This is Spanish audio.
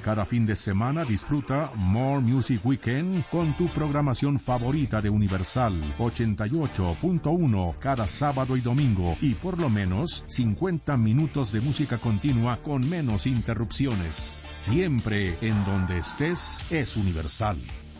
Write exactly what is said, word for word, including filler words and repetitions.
Cada fin de semana disfruta More Music Weekend con tu programación favorita de Universal ochenta y ocho punto uno cada sábado y domingo, y por lo menos cincuenta minutos de música continua con menos interrupciones. Siempre en donde estés es Universal.